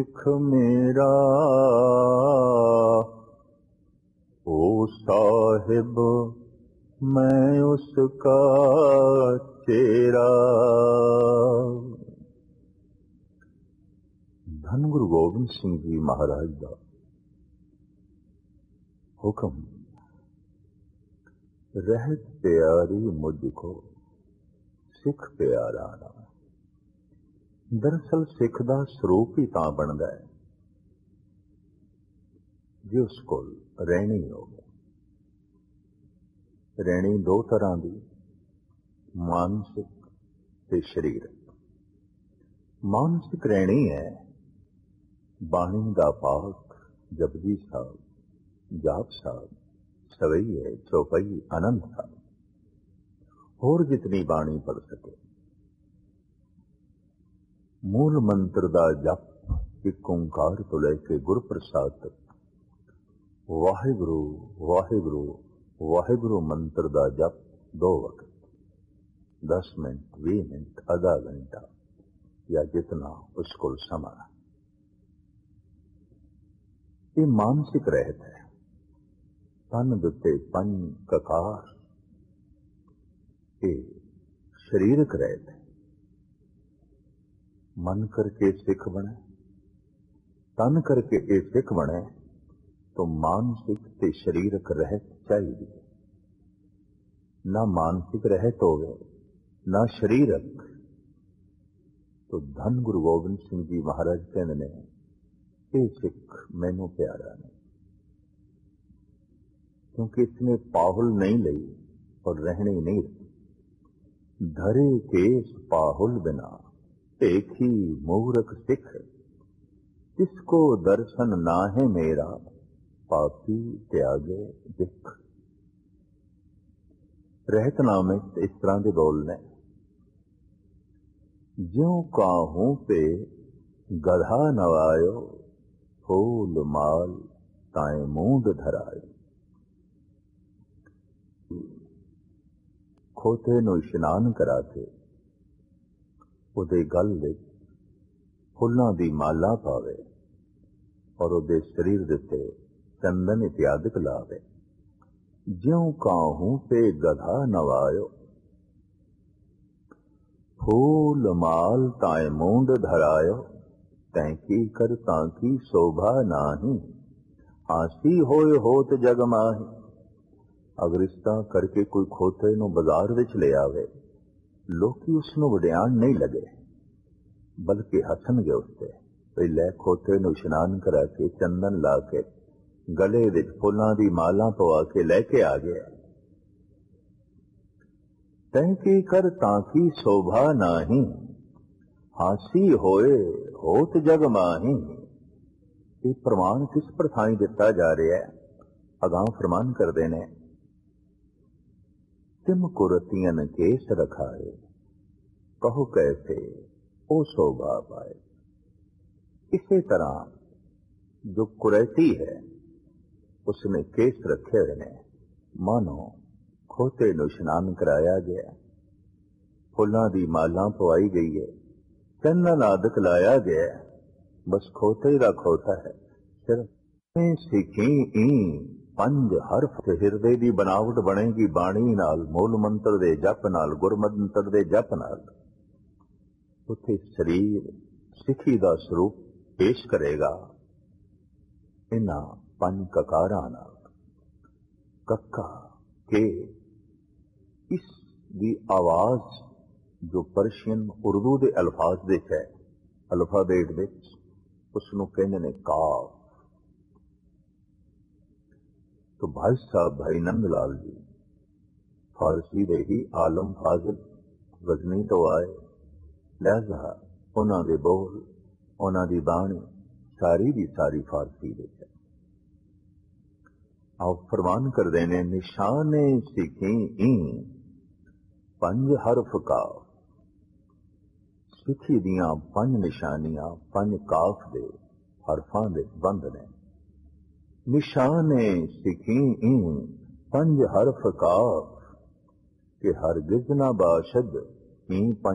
सिख मेरा ओ साहिब मैं उसका चेरा। धन गुरु गोबिंद सिंह जी महाराज का हुक्म, रहत प्यारी मुझको सिख प्यारा ना। दरअसल सिख का ਸਰੂਪ ही ਤਾਂ ਬਣਦਾ है जे उस कोल रहनी होवे। रहनी दो तरह की, मानसिक ते शरीरक। मानसिक रहनी है बाणी दा पाक, जपजी साहब, जाप साहब, सवैये, चौपाई, आनंद साहब, होर जितनी बाणी पढ़ सके। मूल मंत्र दा जप एक ओंकार तो लैके गुर प्रसाद तक, वाहिगुरु वाहिगुरु वाहिगुरु मंत्र दा जप 2 वक्त, 10 मिनट, 20 मिनट, आधा घंटा या जितना उसको समा। ये मानसिक रहत है। तन दुते पंज ककार, ये शरीरक रहत है। मन करके सिख बने, तन करके ये सिख बने तो मानसिक ते शरीरक रहत चाहिए। ना मानसिक रहत होवे ना शरीरक तो धन गुरु गोबिंद सिंह जी महाराज कहते ने ये सिख मैनू प्यारा नहीं, क्योंकि इसने पाहुल नहीं ली और रहने नहीं रही। धरे केस पाहुल बिना देखी मूरख सिख, जिसको दर्शन ना है मेरा पापी त्यागे दिख। रहतनामे इस तरह के बोलने, ज्यों काहूं पे गधा नवायो, फूल माल ताए मूंद धरायो। खोते नूं इशनान करा के ਉਹਦੇ गल ਵਿੱਚ फुल्लां दी माला पावे और ਉਹਦੇ शरीर ਦੇ ਉੱਤੇ चंदन इत्यादिक लावे। ज्यों काहूं पे गधा नवायो, फूल माल ताए मूंद धरायो। तैंकी कर तांकी शोभा नाही, हासी होए होत जग माही। अगर इस तरह करके कोई खोते नूं बाजार विच ले आवे, लोकी उसनों वड्याण नहीं लगे बल्कि हसनगे उससे। पहले खोते नूं इशनान करा के चंदन ला के गले विच फुल्लां दी माला पवा के लैके आ गया। तैंकी कर तांकी शोभा नाही, हासी होए होत जग माही। ये प्रमाण किस प्रथाई दिता जा रहा है? अगां फरमान करदे ने, तिम कुरतियन केस रखाए, कहो कैसे ओ शोभा पाए। इसी तरह जो कुरैती है उसने केस रखे हुए ने, मानो खोते नूं इशनान कराया गया, फुल्लां दी माला पवाई गई है, चंदन आदक लाया गया, बस खोते दा खोता है। सिर्फ सिखी पंज हरफ हिरदे दी बनावट बनेगी बाणी नाल, मूल मंत्र दे जप नाल, गुर मंत्र दे जप नाल। उत्थे शरीर सिखी दा स्वरूप पेश करेगा इन्हां पंज ककारां नाल। कक्का के इस दी आवाज जो पर्शियन उर्दू दे अल्फाज दे है, अल्फाबेट विच उसनूं कहंदे ने काफ। तो भाई साहब भाई नंदलाल जी फारसी दे ही आलम फाजिल गजनी तो आए, लिहाजा उन्हां दे बोल, उन्हां दी बाणी सारी दी सारी फारसी दे है। आप फरमान करदे ने, निशाने सिखी पंज हरफ काफ। सिखी दियां पंज निशानियां पंज काफ दे हरफां दे बंद ने। निशाने सिखी पंज हरफ काफ, के हरगिज ना बाशद पंज